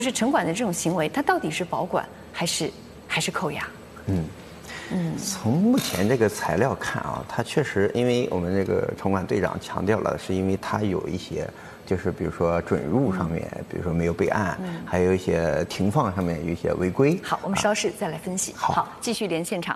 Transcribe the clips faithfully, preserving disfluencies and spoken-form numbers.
就是城管的这种行为，它到底是保管还是还是扣押？ 嗯嗯，从目前这个材料看啊，它确实，因为我们这个城管队长强调了，是因为它有一些，就是比如说准入上面，嗯、比如说没有备案，嗯、还有一些停放上面有一些违规。 好，我们稍事再来分析。 啊、好， 好，继续连现场。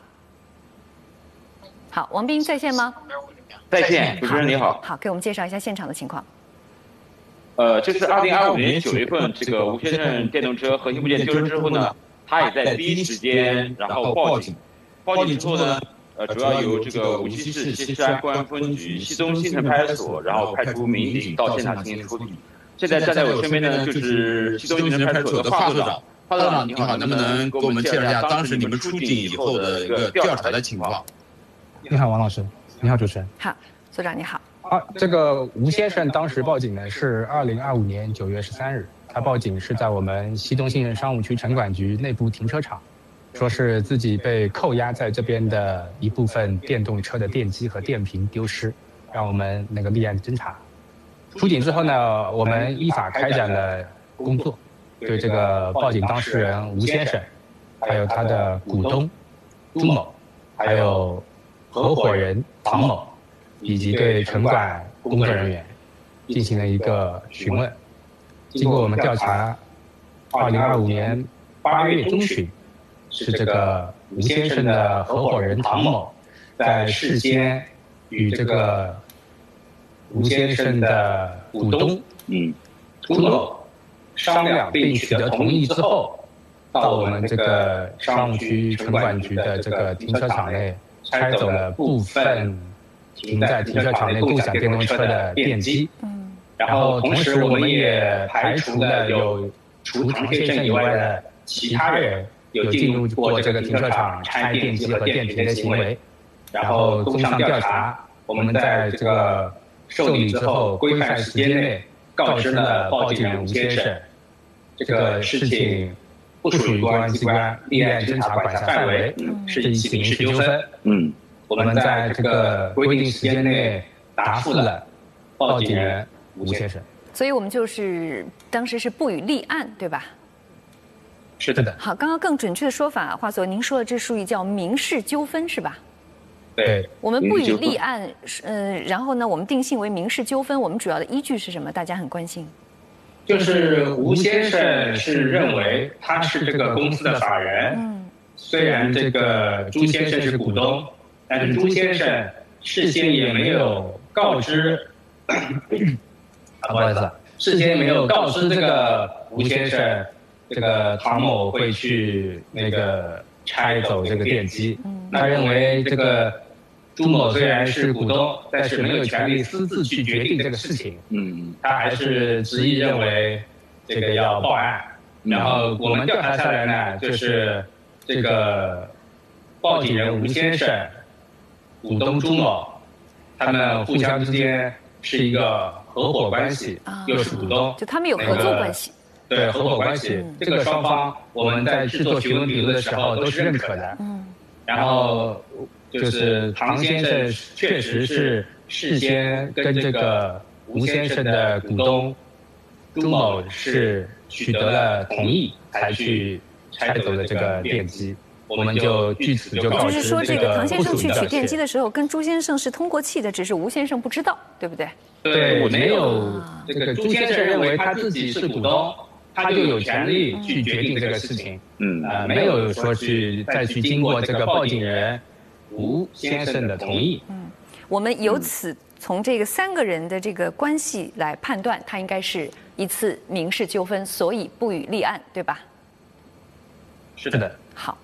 好，王斌在线吗？ 在线，主持人你好。 好，给我们介绍一下现场的情况。 呃，这是二零二五年九月份，这个吴先生电动车核心部件丢失之后呢，他也在第一时间然后报警。报警之后呢，呃，主要由这个无锡市西山公安分局西东新城派出所，然后派出民警到现场进行处理。现在站在我身边的呢，就是西东新城派出所的华所长。华所长你好，能不能给我们介绍一下当时你们出警以后的一个调查的情况？ 你好，王老师。你好，主持人。 好，所长你好。 啊，这个吴先生当时报警呢是二零二五年九月十三日，他报警是在我们西东新城商务区城管局内部停车场，说是自己被扣押在这边的一部分电动车的电机和电瓶丢失，让我们那个立案侦查。出警之后呢，我们依法开展了工作，对这个报警当事人吴先生，还有他的股东朱某，还有合伙人唐某，以及对城管工作人员进行了一个询问。经过我们调查，二零二五年八月中旬，是这个吴先生的合伙人唐某在事先与这个吴先生的股东嗯朱某商量并取得同意之后，到我们这个商务区城管局的这个停车场内拆走了部分停在停车场内共享电动车的电机，嗯，然后同时我们也排除了有除唐先生以外的其他人有进入过这个停车场拆电机和电瓶的行为。然后综上调查，我们在这个受理之后规范时间内告知了报警人吴先生，这个事情不属于公安机关立案侦查管辖范围，是一起民事纠纷。嗯，我们在这个规定时间内答复了报警人吴先生。 所以我们就是当时是不予立案，对吧？ 是的。 好，刚刚更准确的说法，华所您说的这属于叫民事纠纷是吧？ 对。 我们不予立案，嗯、呃，然后呢，我们定性为民事纠纷，我们主要的依据是什么？大家很关心。 就是吴先生是认为他是这个公司的法人，嗯，虽然这个朱先生是股东，但是朱先生事先也没有告知，啊，不好意思，事先没有告知这个吴先生，这个唐某会去那个拆走这个电机，嗯，他认为这个朱某虽然是股东，但是没有权利私自去决定这个事情。嗯，他还是执意认为这个要报案。然后我们调查下来呢，就是这个报警人吴先生、股东朱某，他们互相之间是一个合伙关系，又是股东， 就他们有合作关系。 对，合伙关系，这个双方我们在制作询问笔录的时候都是认可的。嗯，然后。就是唐先生确实是事先跟这个吴先生的股东朱某是取得了同意，才去拆走的这个电机。我们就据此就告知就是说，这个唐先生去取电机的时候，跟朱先生是通过气的，只是吴先生不知道，对不对？ 对，我没有。这个朱先生认为他自己是股东，他就有权利去决定这个事情。嗯，呃，没有说去再去经过这个报警人吴先生的同意。 嗯，我们由此从这个三个人的这个关系来判断，它应该是一次民事纠纷，所以不予立案，对吧？ 是的。 好，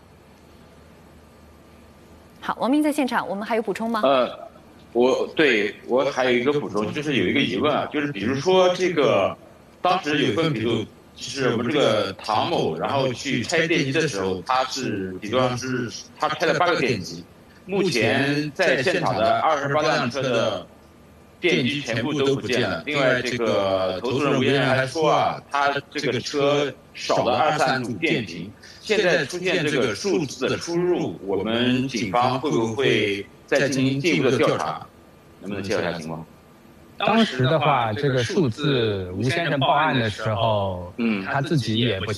好，王明在现场，我们还有补充吗？ 呃，我对我还有一个补充，就是有一个疑问啊，就是比如说这个当时有一份笔录，就是我们这个唐某，然后去拆电机的时候，他是笔录上是他拆了八个电机。目前在现场的二十八辆车的电机全部都不见了。另外，这个投诉人吴先生还说啊，他这个车少了二三组电瓶。现在出现这个数字的出入，我们警方会不会再进行进一步的调查？能不能介绍一下情况？ 当时的话，这个数字吴先生报案的时候，嗯，他自己也不